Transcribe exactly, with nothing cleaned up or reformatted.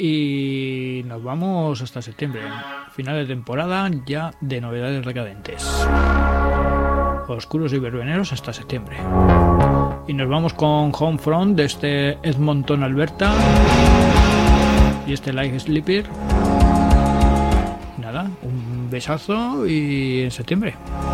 Y nos vamos hasta septiembre. Final de temporada ya de novedades decadentes. Oscuros y verbeneros hasta septiembre. Y nos vamos con Homefront desde Edmonton, Alberta. Y este Like Sleeper. Nada, un besazo y en septiembre.